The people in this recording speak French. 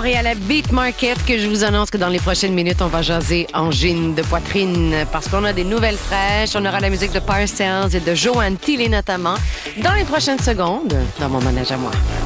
Montréal à Beat Market que je vous annonce que dans les prochaines minutes, on va jaser angine de poitrine parce qu'on a des nouvelles fraîches. On aura la musique de Parcells et de Joanne Tilly notamment dans les prochaines secondes dans mon manège à moi.